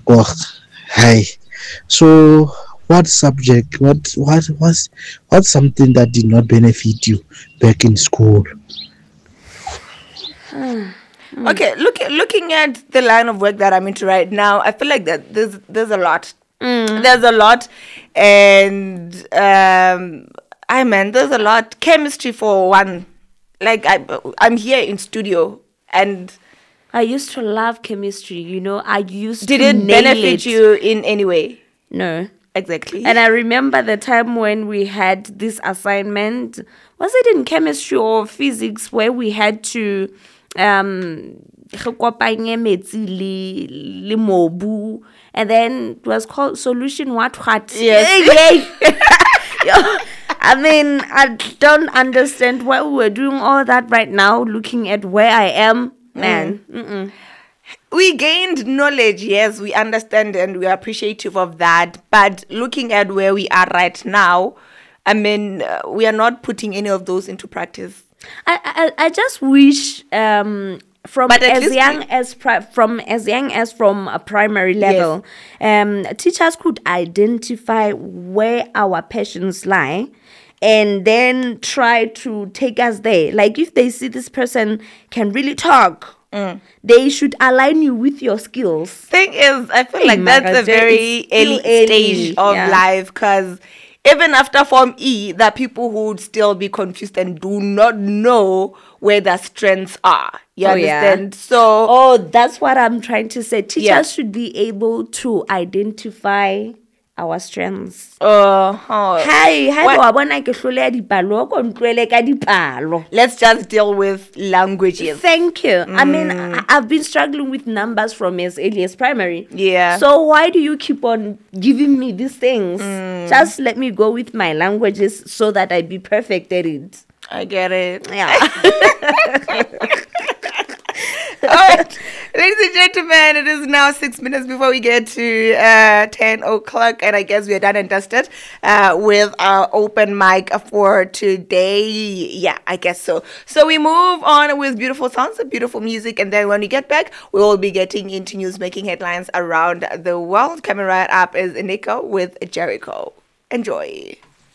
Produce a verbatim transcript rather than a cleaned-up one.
Oh, hi. So, what subject? What what was what's something that did not benefit you back in school? Okay, look, looking at the line of work that I'm into right now, I feel like that there's there's a lot. There's a lot, and um, I man, there's a lot. Chemistry for one. Like I, I'm here in studio, and I used to love chemistry, you know. I used did to it nail benefit it. you in any way? No. Exactly. And I remember the time when we had this assignment. Was it in chemistry or physics where we had to um re kopanye metsi le le mobu, and then it was called solution what what. Yes. Yo, I mean, I don't understand why we're doing all that right now, looking at where I am, man. Mm-mm. We gained knowledge, yes, we understand and we are appreciative of that. But looking at where we are right now, I mean, uh, we are not putting any of those into practice. I, I I just wish um from But at as least young we- as pri- from as young as from a primary level, um teachers could identify where our passions lie, and then try to take us there. Like if they see this person can really talk, they should align you with your skills. Thing is, I feel Hey, like that's a Mara, very it's still early, early, stage of yeah. life, because even after Form E, there are people who would still be confused and do not know where their strengths are. You Oh, yeah. understand? So, Oh, that's what I'm trying to say. Teachers Yeah. should be able to identify our strengths. uh, oh, Hi, hi, What- wa bona ke hloleha dipalo, o ko ntlohele ka dipalo. let's just deal with languages. Thank you. I mean, I, I've been struggling with numbers from as early as primary. Yeah. So why do you keep on giving me these things? Just let me go with my languages so that I be perfect at it. I get it. Yeah. All right, ladies and gentlemen, it is now six minutes before we get to uh, ten o'clock, and I guess we are done and dusted uh, with our open mic for today. Yeah, I guess so. So we move on with beautiful sounds and beautiful music, and then when we get back, we will be getting into news making headlines around the world. Coming right up is Nico with Jericho. Enjoy.